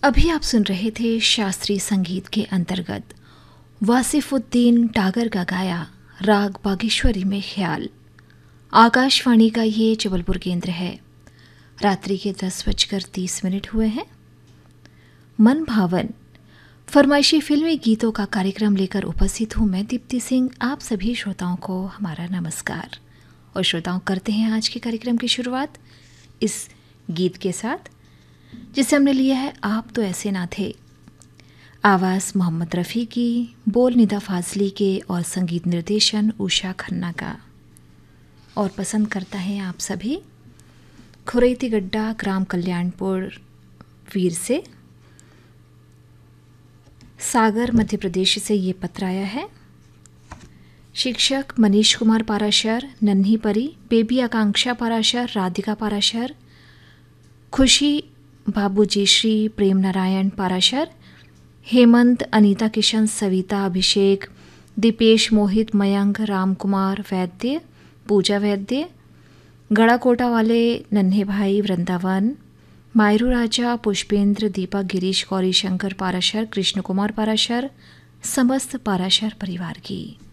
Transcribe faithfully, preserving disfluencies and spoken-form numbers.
अभी आप सुन रहे थे शास्त्रीय संगीत के अंतर्गत वासिफुद्दीन टागर का गाया राग बागेश्वरी में ख्याल। आकाशवाणी का ये जबलपुर केंद्र है। रात्रि के दस बजकर तीस मिनट हुए हैं। मन भावन फरमाइशी फिल्मी गीतों का कार्यक्रम लेकर उपस्थित हूँ मैं दीप्ति सिंह। आप सभी श्रोताओं को हमारा नमस्कार। और श्रोताओं, करते हैं आज के कार्यक्रम की शुरुआत इस गीत के साथ जिसे हमने लिया है आप तो ऐसे ना थे। आवाज़ मोहम्मद रफ़ी की, बोल निदा फाजली के और संगीत निर्देशन उषा खन्ना का। और पसंद करता है आप सभी। खुरैती गड्ढा, ग्राम कल्याणपुर, वीर से, सागर मध्य प्रदेश से ये पत्र आया है। शिक्षक मनीष कुमार पाराशर, नन्ही परी, बेबी आकांक्षा पाराशर, राधिका पाराशर, खुशी बाबूजी श्री, प्रेम नारायण पाराशर, हेमंत, अनीता किशन, सविता, अभिषेक, दीपेश, मोहित, मयंक, राम कुमार वैद्य, पूजा वैद्य, गड़ा कोटा वाले नन्हे भाई वृंदावन, मायरू राजा, पुष्पेंद्र, दीपक, गिरीश, गौरी शंकर पाराशर, कृष्ण कुमार पाराशर, समस्त पाराशर परिवार की।